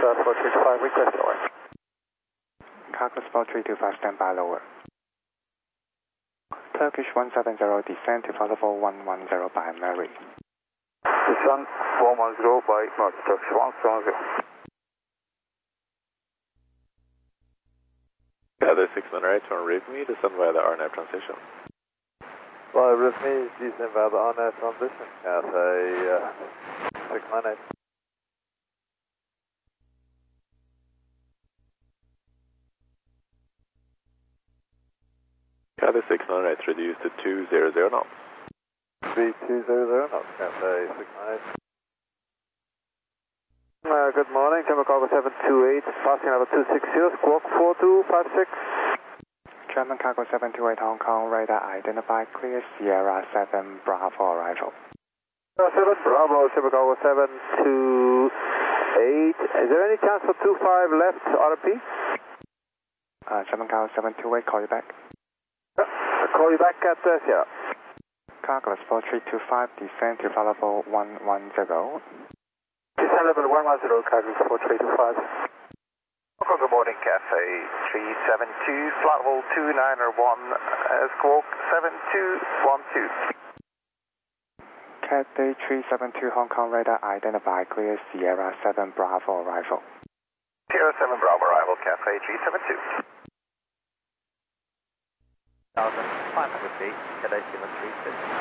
4325, request lower. Cargo Sport 325, stand by lower. Turkish 170, descend to level 110 by Mary. Descend 110 by Mary, Turkish 170. Cathay 698, turn read me, descend via the RNAV transition. Well, with me, descend via the RNAV transition, Cathay 698. Cathay 698, reduced to 200 knots. 3200 knots, Cathay 698. Good morning, German Cargo 728, passing level 260, squawk 4256. German Cargo 728 Hong Kong, radar identified, clear Sierra 7 Bravo arrival. 7 Bravo, German Cargo 728. Is there any chance for 25 left RP? German Cargo 728, call you back. I'll call you back at Sierra. Cargo Sport 325, descend to level 110. Descend level 110, Cargo Sport 325. Good morning, Cathay 372, flight level 291, squawk 7212. Cathay 372 Hong Kong, radar identified, clear Sierra 7 Bravo arrival. Sierra 7 Bravo arrival, Cathay 372. 1,500 feet, Cathay 736.